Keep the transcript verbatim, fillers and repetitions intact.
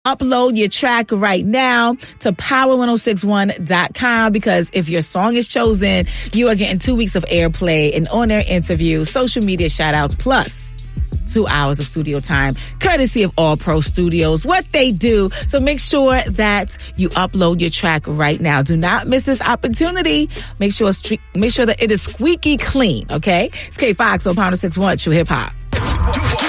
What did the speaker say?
Upload your track right now to power ten sixty-one dot com because if your song is chosen, you are getting two weeks of airplay, an on-air interview, social media shout-outs, plus two hours of studio time, courtesy of All Pro Studios, what they do. So make sure that you upload your track right now. Do not miss this opportunity. Make sure make sure that it is squeaky clean, okay? It's K Fox on Power ten sixty-one True Hip Hop.